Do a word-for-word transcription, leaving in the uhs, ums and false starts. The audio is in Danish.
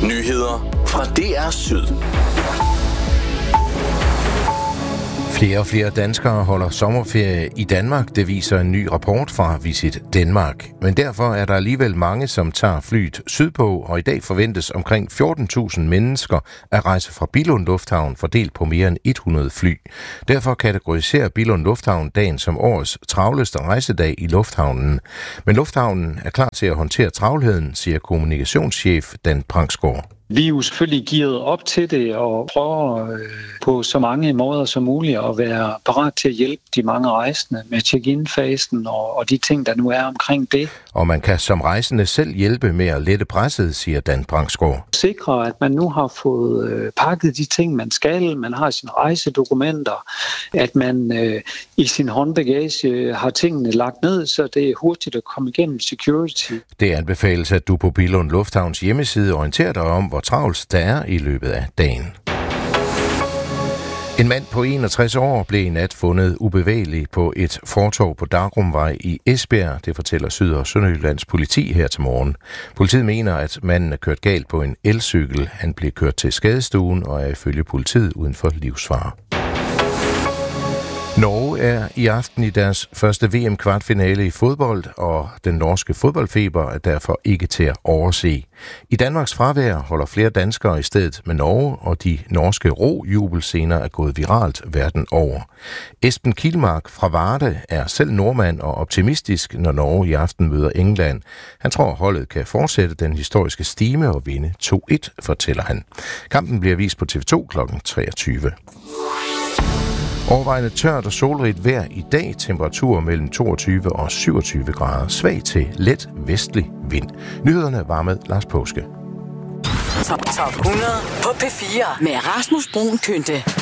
Nyheder fra D R Syd. Flere og flere danskere holder sommerferie i Danmark, det viser en ny rapport fra Visit Danmark. Men derfor er der alligevel mange, som tager flyet sydpå, og i dag forventes omkring fjorten tusind mennesker at rejse fra Billund Lufthavn fordelt på mere end hundrede fly. Derfor kategoriserer Billund Lufthavn dagen som årets travleste rejsedag i lufthavnen. Men lufthavnen er klar til at håndtere travlheden, siger kommunikationschef Dan Prangsgaard. Vi er jo selvfølgelig gearet op til det og prøver øh, på så mange måder som muligt at være parat til at hjælpe de mange rejsende med check-in-fasen og, og de ting, der nu er omkring det. Og man kan som rejsende selv hjælpe med at lette presset, siger Dan Prangsgaard. Sikre, at man nu har fået øh, pakket de ting, man skal. Man har sine rejsedokumenter. At man øh, i sin håndbagage har tingene lagt ned, så det er hurtigt at komme igennem security. Det anbefales, at du på Billund Lufthavns hjemmeside orienterer dig om, hvor travlt der er i løbet af dagen. En mand på enogtres år blev i nat fundet ubevægelig på et fortov på Dagrumvej i Esbjerg. Det fortæller Syd- og Sønderjyllands politi her til morgen. Politiet mener, at manden er kørt galt på en elcykel. Han blev kørt til skadestuen og er ifølge politiet uden for livsfare. Norge er i aften i deres første V M-kvartfinale i fodbold, og den norske fodboldfeber er derfor ikke til at overse. I Danmarks fravær holder flere danskere i stedet med Norge, og de norske ro-jubelscener er gået viralt verden over. Esben Kielmark fra Varde er selv nordmand og optimistisk, når Norge i aften møder England. Han tror, holdet kan fortsætte den historiske stime og vinde to et, fortæller han. Kampen bliver vist på T V to klokken treogtyve. Overvejende tørt og solrigt vejr i dag. Temperaturer mellem toogtyve og syvogtyve grader. Svag til let vestlig vind. Nyhederne var med Lars Påske. Top, top hundrede på P fire med Rasmus Bruun Kynte.